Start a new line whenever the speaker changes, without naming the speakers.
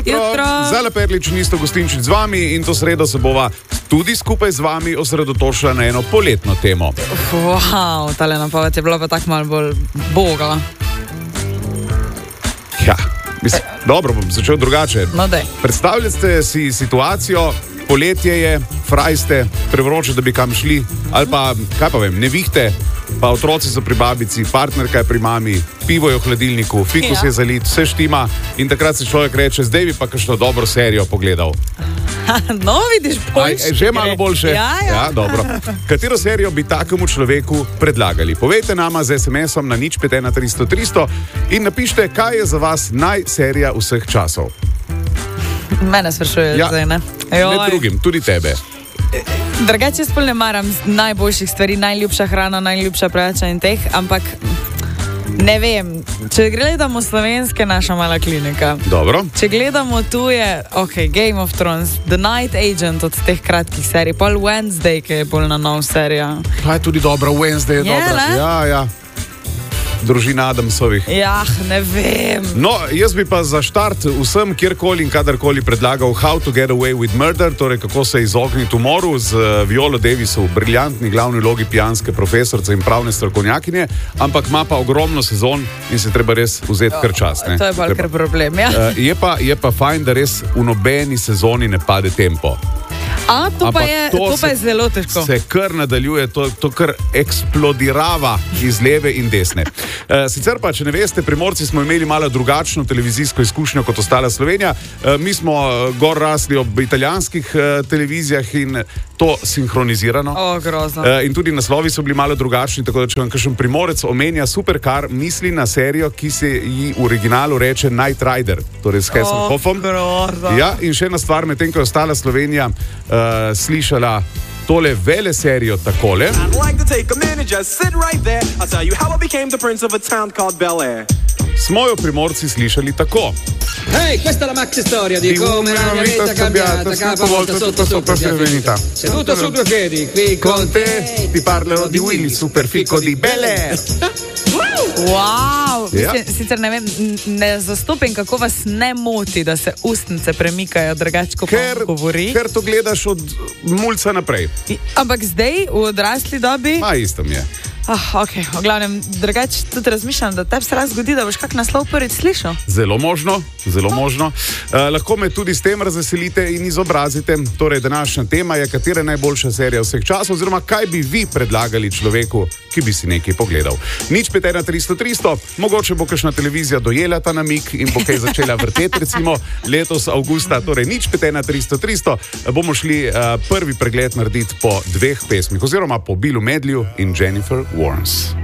Jutro.
Zala Perlič, Nisto Gostinčič z vami in to sredo se bova tudi skupaj z vami osredotočila na eno poletno temo.
Wow, tale napoved je bila pa tako malo bolj boga.
Ja, mislim, dobro, bom začel drugače.
No, daj.
Predstavljate si situacijo, poletje je, fraj ste, prevroče, da bi kam šli, ali pa, kaj pa vem, nevihte, pa otroci so pri babici, partnerka je pri mami, pivo je v hladilniku, fikus je zalit, vse štima in takrat se človek reče, zdaj bi pa kakšno dobro serijo pogledal.
No, vidiš, boljše.
Že malo boljše?
Ja.
Dobro. Katero serijo bi takemu človeku predlagali? Povejte nama z SMS-om na 051 300 300 in napišite, kaj je za vas najserija vseh časov.
Mene sprašuješ zdaj, ne?
Med drugim, tudi tebe.
Drugače sploh ne maram najboljših stvari, najljubša hrana, najljubša pravica in teh, ampak ne vem, če gledamo slovenske, naša mala klinika.
Dobro.
Če gledamo tuje, Game of Thrones, The Night Agent od teh kratkih serij, pol Wednesday, ki je bolj na nov serija.
Pa je tudi dobra, Wednesday je dobra.
Ne?
Ja. Družina Adamsovih.
Ja, ne vem.
No, jaz bi pa za štart vsem, kjerkoli in kadarkoli predlagal How to get away with murder, torej kako se izogniti umoru z Viola Davis v briljantni glavni vlogi pijanske profesorce in pravne strokovnjakinje, ampak ima pa ogromno sezon in se treba res vzeti kar čas.
To je bolj kar problem, ja.
Je pa fajn, da res v nobeni sezoni ne pade tempo.
To pa je zelo težko.
Se kar nadaljuje, to kar eksplodirava iz leve in desne. Sicer pa, če ne veste, Primorci smo imeli malo drugačno televizijsko izkušnjo kot ostala Slovenija. Mi smo gor rasli ob italijanskih televizijah in to sinhronizirano.
Grozno.
In tudi naslovi so bili malo drugačni, tako da če vam kakšen Primorec omenja Supercar, misli na serijo, ki se ji v originalu reče Knight Rider, torej s Hasselhoffom.
Grozno.
Ja, in še ena stvar, medtem ko je ostala Slovenija slišala tole vele serijo takole. Smo jo Primorci slišali tako.
Ehi, questa è la maxi storia di come una vita cambiata, capovolta sotto sopra serenità. Seduto su due piedi, qui con te
ti parlerò di Willy, super fico di Bel-Air.
Wow, sicer ne vem, ne zastopim, kako vas ne moti, da se ustnice premikajo drugače, ko govori.
Ker to gledaš od mulca naprej.
Ampak zdaj, v odrasli dobi...
Isto mi je.
V glavnem, drugače tudi razmišljam, da tebi se raz zgodi, da boš kak naslov prvič slišal.
Zelo možno. Lahko me tudi s tem razveselite in izobrazite. Torej, današnja tema je, katera je najboljša serija vseh časov, oziroma kaj bi vi predlagali človeku, ki bi si nekaj pogledal. 051 300 300, mogoče bo kakšna televizija dojela ta namik in bo kaj začela vrteti, recimo letos avgusta, torej 051 300 300, bomo šli prvi pregled narediti po dveh pesmih, oziroma po Billu Medleyu in Jennifer Warnes.